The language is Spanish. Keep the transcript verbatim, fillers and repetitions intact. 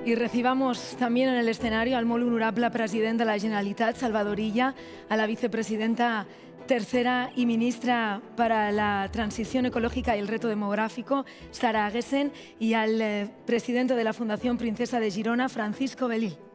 Y recibamos también en el escenario al molt honorable president de la Generalitat, Salvador Illa, a la vicepresidenta tercera y ministra para la Transición Ecológica y el Reto Demográfico, Sara Aguesen, y al eh, presidente de la Fundación Princesa de Girona, Francisco Belil.